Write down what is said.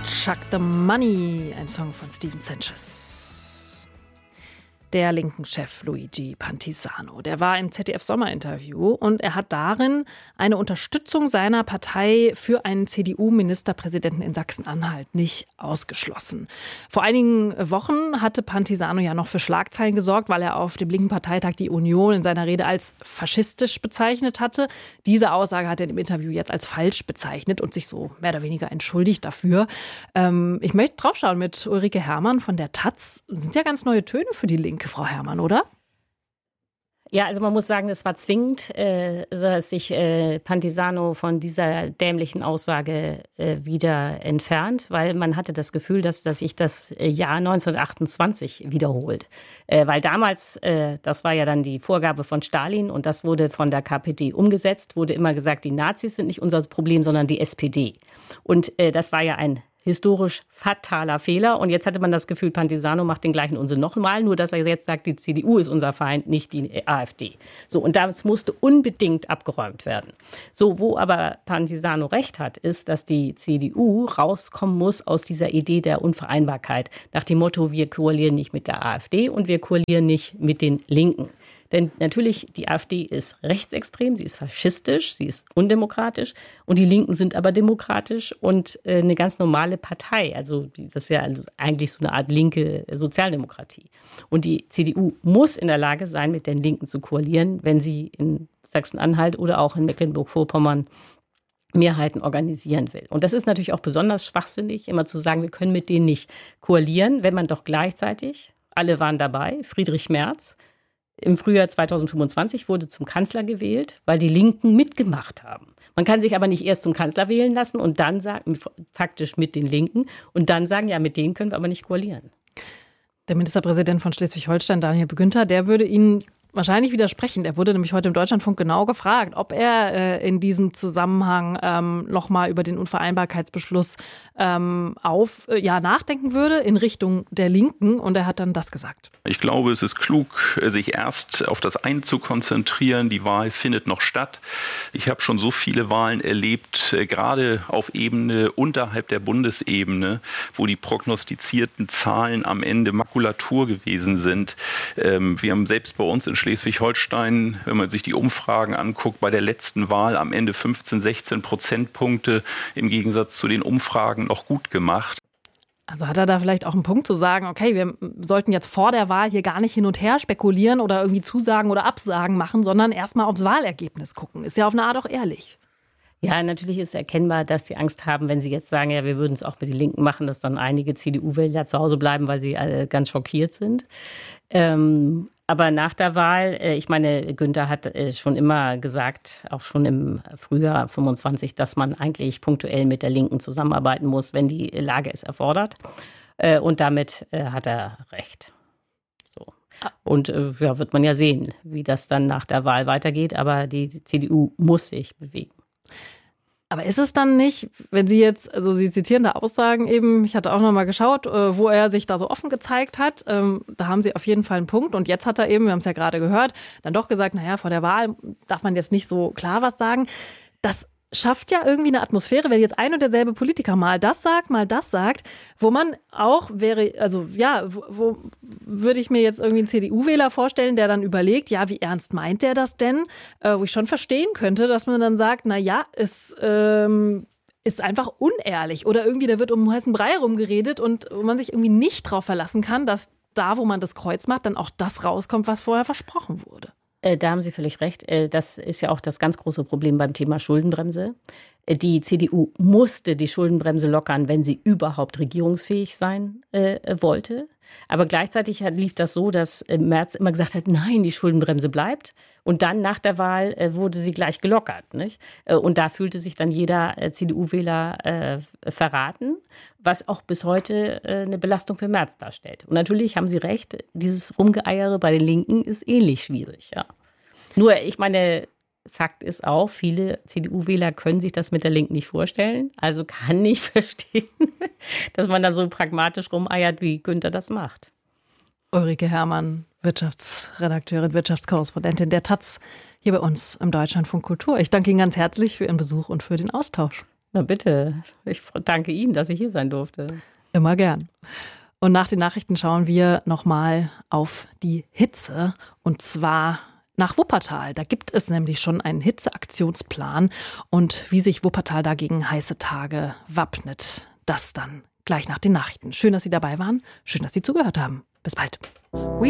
Chuck the Money, ein Song von Stephen Sanchez. Der linken Chef Luigi Pantisano, der war im ZDF-Sommerinterview und er hat darin eine Unterstützung seiner Partei für einen CDU-Ministerpräsidenten in Sachsen-Anhalt nicht ausgeschlossen. Vor einigen Wochen hatte Pantisano ja noch für Schlagzeilen gesorgt, weil er auf dem linken Parteitag die Union in seiner Rede als faschistisch bezeichnet hatte. Diese Aussage hat er im Interview jetzt als falsch bezeichnet und sich so mehr oder weniger entschuldigt dafür. Ich möchte draufschauen mit Ulrike Herrmann von der Taz. Das sind ja ganz neue Töne für die Linke, Frau Herrmann, oder? Ja, also man muss sagen, es war zwingend, dass sich Pantisano von dieser dämlichen Aussage wieder entfernt, weil man hatte das Gefühl, dass sich das Jahr 1928 wiederholt. Weil damals, das war ja dann die Vorgabe von Stalin und das wurde von der KPD umgesetzt, wurde immer gesagt, die Nazis sind nicht unser Problem, sondern die SPD. Und das war ja ein historisch fataler Fehler. Und jetzt hatte man das Gefühl, Pantisano macht den gleichen Unsinn nochmal, nur dass er jetzt sagt, die CDU ist unser Feind, nicht die AfD. So, und das musste unbedingt abgeräumt werden. So, wo aber Pantisano recht hat, ist, dass die CDU rauskommen muss aus dieser Idee der Unvereinbarkeit. Nach dem Motto, wir koalieren nicht mit der AfD und wir koalieren nicht mit den Linken. Denn natürlich, die AfD ist rechtsextrem, sie ist faschistisch, sie ist undemokratisch und die Linken sind aber demokratisch und eine ganz normale Partei. Also das ist ja eigentlich so eine Art linke Sozialdemokratie. Und die CDU muss in der Lage sein, mit den Linken zu koalieren, wenn sie in Sachsen-Anhalt oder auch in Mecklenburg-Vorpommern Mehrheiten organisieren will. Und das ist natürlich auch besonders schwachsinnig, immer zu sagen, wir können mit denen nicht koalieren, wenn man doch gleichzeitig, alle waren dabei, Friedrich Merz, im Frühjahr 2025 wurde zum Kanzler gewählt, weil die Linken mitgemacht haben. Man kann sich aber nicht erst zum Kanzler wählen lassen und dann sagen, faktisch mit den Linken, und dann sagen, ja, mit denen können wir aber nicht koalieren. Der Ministerpräsident von Schleswig-Holstein, Daniel Günther, der würde Ihnen wahrscheinlich widersprechen. Er wurde nämlich heute im Deutschlandfunk genau gefragt, ob er in diesem Zusammenhang nochmal über den Unvereinbarkeitsbeschluss nachdenken würde in Richtung der Linken. Und er hat dann das gesagt. Ich glaube, es ist klug, sich erst auf das eine zu konzentrieren. Die Wahl findet noch statt. Ich habe schon so viele Wahlen erlebt, gerade auf Ebene unterhalb der Bundesebene, wo die prognostizierten Zahlen am Ende Makulatur gewesen sind. Wir haben selbst bei uns in Schleswig-Holstein, wenn man sich die Umfragen anguckt, bei der letzten Wahl am Ende 15, 16 Prozentpunkte im Gegensatz zu den Umfragen noch gut gemacht. Also hat er da vielleicht auch einen Punkt zu sagen, okay, wir sollten jetzt vor der Wahl hier gar nicht hin und her spekulieren oder irgendwie Zusagen oder Absagen machen, sondern erstmal aufs Wahlergebnis gucken. Ist ja auf eine Art auch ehrlich. Ja, natürlich ist erkennbar, dass sie Angst haben, wenn sie jetzt sagen, ja, wir würden es auch mit den Linken machen, dass dann einige CDU-Wähler zu Hause bleiben, weil sie alle ganz schockiert sind. Aber nach der Wahl, ich meine, Günther hat schon immer gesagt, auch schon im Frühjahr 25, dass man eigentlich punktuell mit der Linken zusammenarbeiten muss, wenn die Lage es erfordert. Und damit hat er recht. So. Und wird man ja sehen, wie das dann nach der Wahl weitergeht. Aber die CDU muss sich bewegen. Aber ist es dann nicht, wenn Sie jetzt, also Sie zitieren da Aussagen eben, ich hatte auch noch mal geschaut, wo er sich da so offen gezeigt hat, da haben Sie auf jeden Fall einen Punkt. Und jetzt hat er eben, wir haben es ja gerade gehört, dann doch gesagt, naja, vor der Wahl darf man jetzt nicht so klar was sagen. Das schafft ja irgendwie eine Atmosphäre, wenn jetzt ein und derselbe Politiker mal das sagt, wo man auch wäre, also ja, wo würde ich mir jetzt irgendwie einen CDU-Wähler vorstellen, der dann überlegt, ja, wie ernst meint der das denn? Wo ich schon verstehen könnte, dass man dann sagt, na ja, es ist einfach unehrlich oder irgendwie, da wird um den heißen Brei rumgeredet und wo man sich irgendwie nicht drauf verlassen kann, dass da, wo man das Kreuz macht, dann auch das rauskommt, was vorher versprochen wurde. Da haben Sie völlig recht. Das ist ja auch das ganz große Problem beim Thema Schuldenbremse. Die CDU musste die Schuldenbremse lockern, wenn sie überhaupt regierungsfähig sein wollte. Aber gleichzeitig lief das so, dass Merz immer gesagt hat, nein, die Schuldenbremse bleibt. Und dann nach der Wahl wurde sie gleich gelockert, nicht? Und da fühlte sich dann jeder CDU-Wähler verraten, was auch bis heute eine Belastung für Merz darstellt. Und natürlich haben Sie recht, dieses Rumgeeiere bei den Linken ist ähnlich schwierig. Ja. Nur, ich meine, Fakt ist auch, viele CDU-Wähler können sich das mit der Linken nicht vorstellen. Also kann ich verstehen, dass man dann so pragmatisch rumeiert, wie Günther das macht. Ulrike Herrmann, Wirtschaftsredakteurin, Wirtschaftskorrespondentin der Taz, hier bei uns im Deutschlandfunk Kultur. Ich danke Ihnen ganz herzlich für Ihren Besuch und für den Austausch. Na bitte, ich danke Ihnen, dass ich hier sein durfte. Immer gern. Und nach den Nachrichten schauen wir nochmal auf die Hitze und zwar nach Wuppertal. Da gibt es nämlich schon einen Hitzeaktionsplan und wie sich Wuppertal dagegen heiße Tage wappnet, das dann gleich nach den Nachrichten. Schön, dass Sie dabei waren. Schön, dass Sie zugehört haben. Bis bald.